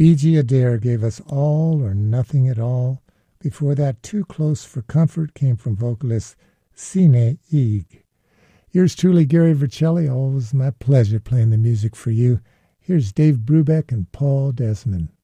B.G. Adair gave us All or Nothing at All. Before that, Too Close for Comfort came from vocalist Sine Eeg. Yours truly, Gary Vercelli. Always my pleasure playing the music for you. Here's Dave Brubeck and Paul Desmond.